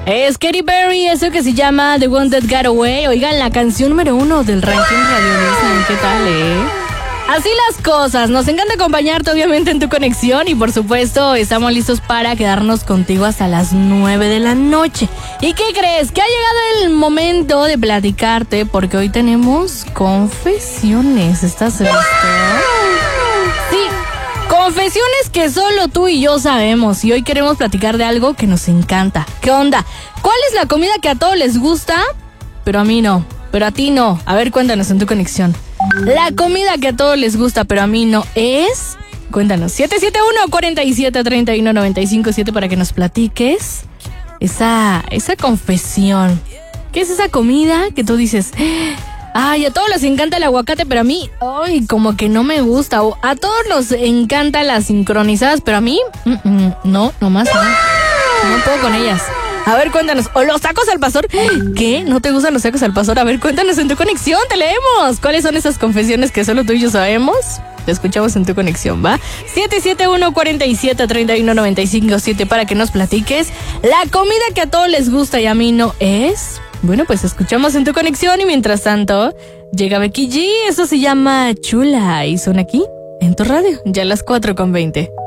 Es Katy Perry, eso que se llama The One That Got Away. Oigan, la canción número 1 del ranking Radio Disney. ¿Qué tal, Así las cosas, nos encanta acompañarte obviamente en tu conexión y por supuesto estamos listos para quedarnos contigo hasta las 9 de la noche. ¿Y qué crees? Que ha llegado el momento de platicarte porque hoy tenemos confesiones. ¿Estás listo? Sí, confesiones que solo tú y yo sabemos y hoy queremos platicar de algo que nos encanta. ¿Qué onda? ¿Cuál es la comida que a todos les gusta, pero a mí no? Pero a ti no. A ver, cuéntanos en tu conexión. La comida que a todos les gusta, pero a mí no es... Cuéntanos, 771-4731-957 para que nos platiques esa confesión. ¿Qué es esa comida que tú dices? Ay, a todos les encanta el aguacate, pero a mí, ay, como que no me gusta. O a todos les encantan las sincronizadas, pero a mí, no, nomás no. No puedo con ellas. A ver, cuéntanos. ¿O los tacos al pastor? ¿Qué? ¿No te gustan los tacos al pastor? A ver, cuéntanos en tu conexión, te leemos. ¿Cuáles son esas confesiones que solo tú y yo sabemos? Te escuchamos en tu conexión, ¿va? 771-4731-957 para que nos platiques la comida que a todos les gusta y a mí no es. Bueno, pues escuchamos en tu conexión y mientras tanto llega Becky G. Eso se llama Chula y son aquí en tu radio, ya a las 4:20.